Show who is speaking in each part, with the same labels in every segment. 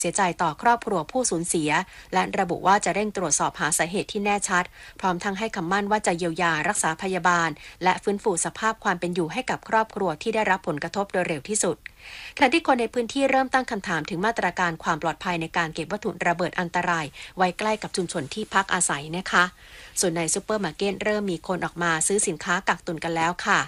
Speaker 1: เสียใจต่อครอบครัวผู้สูญเสียและระบุว่าจะเร่งตรวจสอบหาสาเหตุที่แน่ชัดพร้อมทั้งให้คำมั่นว่าจะเยียวยารักษาพยาบาลและฟื้นฟูสภาพความเป็นอยู่ให้กับครอบครัวที่ได้รับผลกระทบโดยเร็วที่สุดขณะที่คนในพื้นที่เริ่มตั้งคำถามถึงมาตรการความปลอดภัยในการเก็บวัตถุระเบิดอันตรายไว้ใกล้กับชุมชนที่พักอาศัยนะคะส่วนในซุปเปอร์มาร์เก็ตเริ่มมีคนออกมาซื้อสินค้ากักตุนกันแล้วค่ะ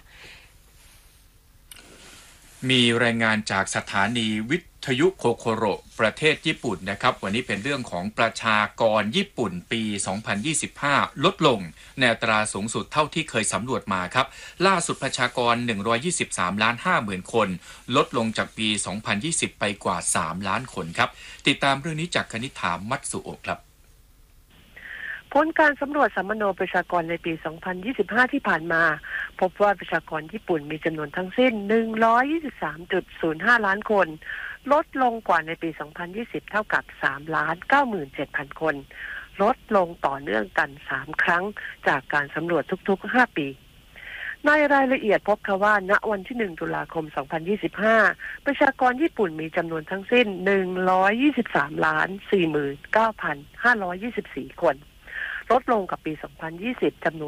Speaker 2: มีรายงานจากสถานีวิทยุโคโคโรประเทศญี่ปุ่นนะครับวันนี้เป็นเรื่องของประชากรญี่ปุ่นปี 2025 ลดลงในอัตราสูงสุดเท่าที่เคยสำรวจมาครับล่าสุดประชากร 123,500,000 คนลดลงจากปี 2020 ไปกว่า 3 ล้านคนครับติดตามเรื่องนี้จากคณิษฐามัตสุโอะครับ
Speaker 3: ผลการสำรวจสัมมโนประชากรในปี 2025 ที่ผ่านมาพบว่าประชากรญี่ปุ่นมีจำนวนทั้งสิ้น 123.05 ล้านคนลดลงกว่าในปี 2020 เท่ากับ 3,97,000 คนลดลงต่อเนื่องกัน 3 ครั้งจากการสำรวจทุกๆ 5 ปีในรายละเอียดพบว่าณวันที่ 1 ตุลาคม 2025 ประชากรญี่ปุ่นมีจำนวนทั้งสิ้น 123,49,524 คนลดลงกับปี 2020 จำนวน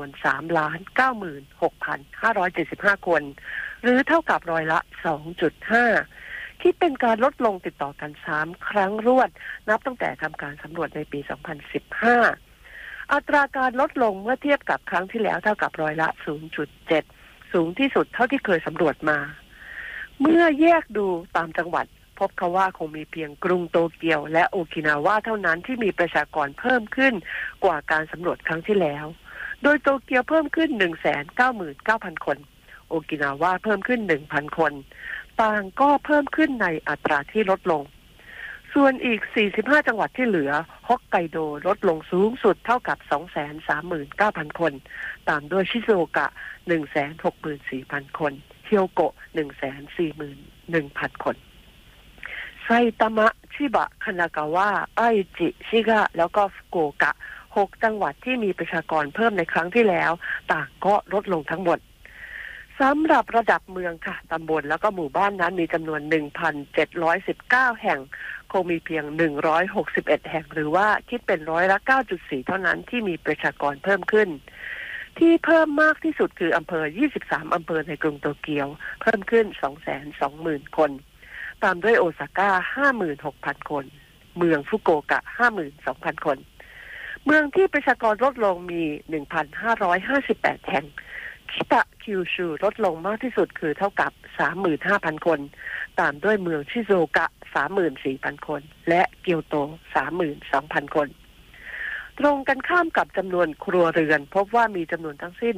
Speaker 3: 3,96,575 คนหรือเท่ากับร้อยละ 2.5 คิดเป็นการลดลงติดต่อกัน 3 ครั้งรวดนับตั้งแต่ทำการสำรวจในปี 2015 อัตราการลดลงเมื่อเทียบกับครั้งที่แล้วเท่ากับร้อยละ 0.7 สูงที่สุดเท่าที่เคยสำรวจมาเมื่อแยกดูตามจังหวัดพบว่าคงมีเพียงกรุงโตเกียวและโอกินาวาเท่านั้นที่มีประชากรเพิ่มขึ้นกว่าการสำรวจครั้งที่แล้วโดยโตเกียวเพิ่มขึ้น 199,000 คนโอกินาวาเพิ่มขึ้น 1,000 คนต่างก็เพิ่มขึ้นในอัตราที่ลดลงส่วนอีก45จังหวัดที่เหลือฮอกไกโดลดลงสูงสุดเท่ากับ 239,000 คนตามด้วยชิซูโอกะ 164,000 คนเฮียวโกะ 141,000 คนไซตามะชิบะคานากาวะไอจิชิกะแล้วก็ฟุกุโอกะ6จังหวัดที่มีประชากรเพิ่มในครั้งที่แล้วต่างก็ลดลงทั้งหมดสำหรับระดับเมืองค่ะตำบลแล้วก็หมู่บ้านนั้นมีจำนวน 1,719 แห่งคงมีเพียง161แห่งหรือว่าคิดเป็นร้อยละ 9.4 เท่านั้นที่มีประชากรเพิ่มขึ้นที่เพิ่มมากที่สุดคืออำเภอ23อำเภอในกรุงโตเกียวเพิ่มขึ้น 220,000 คนตามด้วยโอซาก้า 56,000 คนเมืองฟุกุโอกะ 52,000 คนเมืองที่ประชากรลดลงมี 1,558 แห่งคิตะคิวชูลดลงมากที่สุดคือเท่ากับ 35,000 คนตามด้วยเมืองชิซูโอกะ 34,000 คนและเกียวโต 32,000 คนตรงกันข้ามกับจำนวนครัวเรือนพบว่ามีจำนวนทั้งสิ้น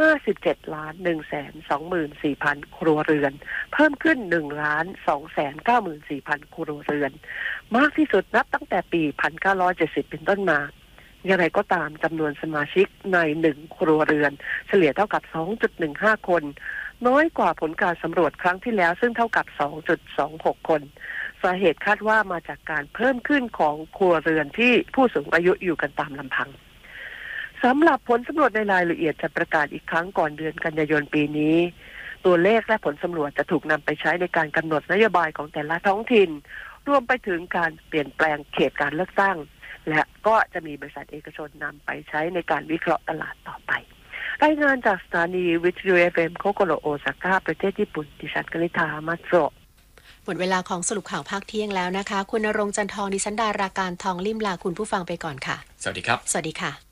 Speaker 3: 57,124,000 ครัวเรือนเพิ่มขึ้น 1,294,000 ครัวเรือนมากที่สุดนับตั้งแต่ปี 1970 เป็นต้นมาอย่างไรก็ตามจำนวนสมาชิกใน1ครัวเรือนเฉลี่ยเท่ากับ 2.15 คนน้อยกว่าผลการสำรวจครั้งที่แล้วซึ่งเท่ากับ 2.26 คนสาเหตุคาดว่ามาจากการเพิ่มขึ้นของครัวเรือนที่ผู้สูงอายุอยู่กันตามลำพังสำหรับผลสำรวจในรายละเอียดจะประกาศอีกครั้งก่อนเดือนกันยายนปีนี้ตัวเลขและผลสำรวจจะถูกนำไปใช้ในการกำหนดนโยบายของแต่ละท้องถิ่นรวมไปถึงการเปลี่ยนแปลงเขตการเลือกตั้งและก็จะมีบริษัทเอกชนนำไปใช้ในการวิเคราะห์ตลาดต่อไปรายงานจากสถานีวิทยุ FM โคโกโรโอซาก้าประเทศญี่ปุ่นดิฉันกนิษฐามัตโซ
Speaker 1: หมดเวลาของสรุปข่าวภาคเที่ยงแล้วนะคะคุณณรงค์จันทองดิฉันดาราการทองลิ่มลาคุณผู้ฟังไปก่อนค่ะ
Speaker 2: สวัสดีครับ
Speaker 1: สวัสดีค่ะ